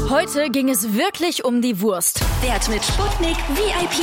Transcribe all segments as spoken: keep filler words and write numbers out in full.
Heute ging es wirklich um die Wurst. Wert mit Sputnik V I P.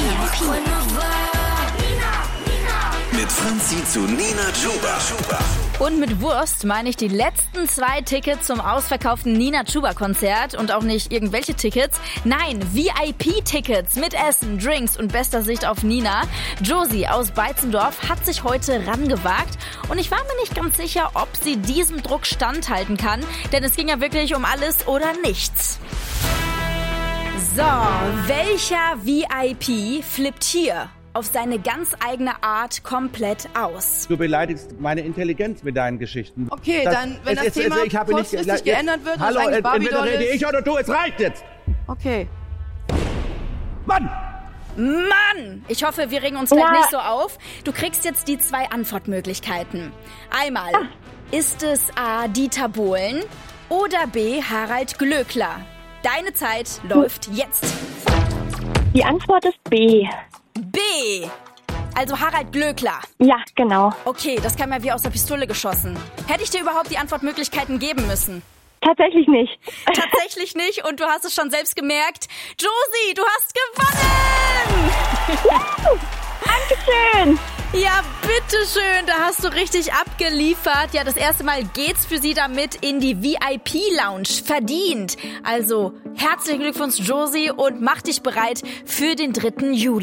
Mit Franzi zu Nina Chuba. Und mit Wurst meine ich die letzten zwei Tickets zum ausverkauften Nina Chuba Konzert und auch nicht irgendwelche Tickets. Nein, V I P-Tickets mit Essen, Drinks und bester Sicht auf Nina. Josie aus Beizendorf hat sich heute rangewagt und ich war mir nicht ganz sicher, ob sie diesem Druck standhalten kann, denn es ging ja wirklich um alles oder nichts. So, welcher V I P flippt hier auf seine ganz eigene Art komplett aus? Du beleidigst meine Intelligenz mit deinen Geschichten. Okay, das, dann, wenn es, das es, Thema es, ich habe kurzfristig nicht, geändert wird, hallo, und es eigentlich entweder Barbie-Doll rede ist. ich oder du, es reicht jetzt! Okay. Mann! Mann! Ich hoffe, wir regen uns gleich nicht so auf. Du kriegst jetzt die zwei Antwortmöglichkeiten. Einmal, ist es A. Dieter Bohlen oder B. Harald Glöckler? Deine Zeit läuft jetzt. Die Antwort ist B. B. Also Harald Glöckler. Ja, genau. Okay, das kam ja wie aus der Pistole geschossen. Hätte ich dir überhaupt die Antwortmöglichkeiten geben müssen? Tatsächlich nicht. Tatsächlich nicht und du hast es schon selbst gemerkt. Josie, du hast gewonnen! Dankeschön. Ja, bitteschön, da hast du richtig abgeliefert. Ja, das erste Mal geht's für sie damit in die V I P-Lounge. Verdient. Also, herzlichen Glückwunsch, Josie, und mach dich bereit für den dritten Juli.